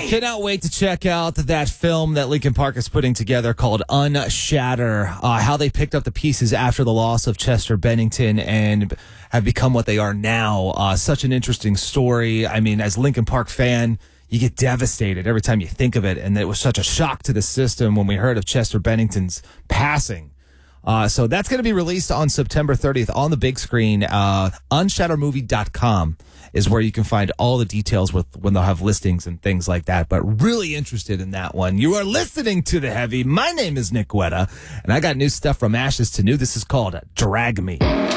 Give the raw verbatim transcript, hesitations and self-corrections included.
Cannot wait to check out that film that Linkin Park is putting together called Unshatter, uh, how they picked up the pieces after the loss of Chester Bennington and have become what they are now. Uh, such an interesting story. I mean, as a Linkin Park fan, you get devastated every time you think of it, and it was such a shock to the system when we heard of Chester Bennington's passing. Uh, so that's going to be released on September thirtieth on the big screen. Uh, unshatter movie dot com is where you can find all the details with when they'll have listings and things like that. But really interested in that one. You are listening to The Heavy. My name is Nick Guetta, and I got new stuff from Ashes to New. This is called Drag Me.